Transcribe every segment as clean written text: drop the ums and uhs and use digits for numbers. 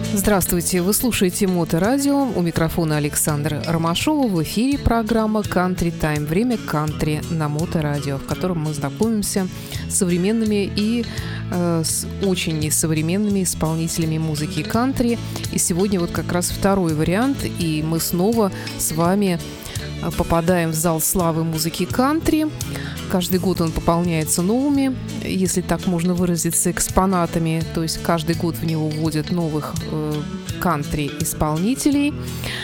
Здравствуйте, вы слушаете Моторадио, у микрофона Александра Ромашова, в эфире программа Country Time, время кантри на Моторадио, в котором мы знакомимся с современными и с очень несовременными исполнителями музыки кантри. И сегодня вот как раз второй вариант, и мы снова с вами попадаем в зал славы музыки кантри. Каждый год он пополняется новыми, если так можно выразиться, экспонатами. То есть каждый год в него вводят новых кантри-исполнителей.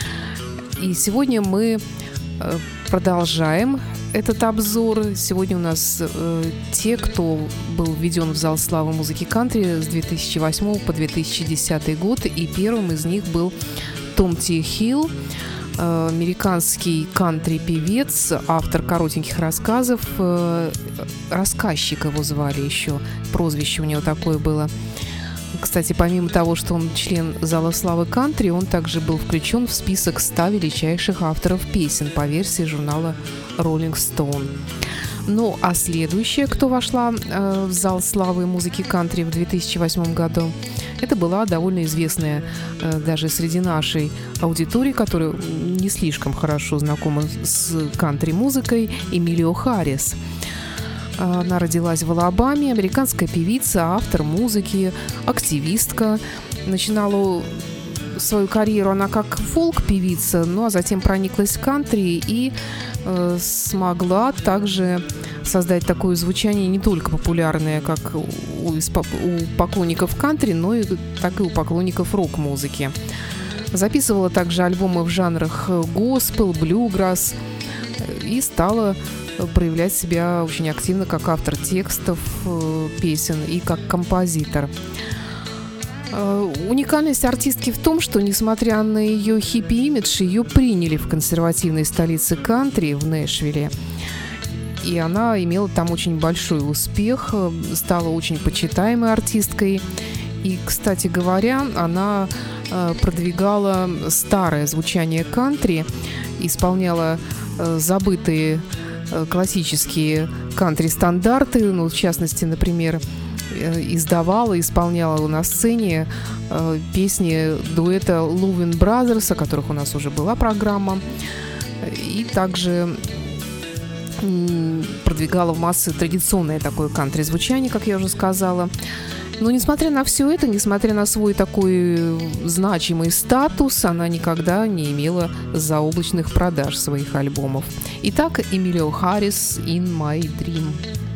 И сегодня мы продолжаем этот обзор. Сегодня у нас те, кто был введен в зал славы музыки кантри с 2008 по 2010 год. И первым из них был Том Ти Хилл, американский кантри-певец, автор коротеньких рассказов. Рассказчик его звали еще, прозвище у него такое было. Кстати, помимо того, что он член зала славы кантри, он также был включен в список 100 величайших авторов песен по версии журнала Rolling Stone. Ну, а следующая, кто вошла в зал славы музыки кантри в 2008 году, это была довольно известная даже среди нашей аудитории, которая не слишком хорошо знакома с кантри-музыкой, Эмилио Харрис. Она родилась в Алабаме, американская певица, автор музыки, активистка. Начинала свою карьеру она как фолк-певица, ну а затем прониклась в кантри и смогла также создать такое звучание не только популярное, как у поклонников кантри, но и так и у поклонников рок-музыки. Записывала также альбомы в жанрах госпел, блюграсс и стала проявлять себя очень активно как автор текстов песен и как композитор. Уникальность артистки в том, что, несмотря на ее хиппи-имидж, ее приняли в консервативной столице кантри в Нэшвилле. И она имела там очень большой успех, стала очень почитаемой артисткой. И, кстати говоря, она продвигала старое звучание кантри, исполняла забытые классические кантри-стандарты, ну, в частности, например, издавала, исполняла на сцене песни дуэта Лувин Бразерс, о которых у нас уже была программа, и также продвигала в массы традиционное такое кантри-звучание, как я уже сказала. Но несмотря на все это, несмотря на свой такой значимый статус, она никогда не имела заоблачных продаж своих альбомов. Итак, Эмилио Харрис «In My Dream».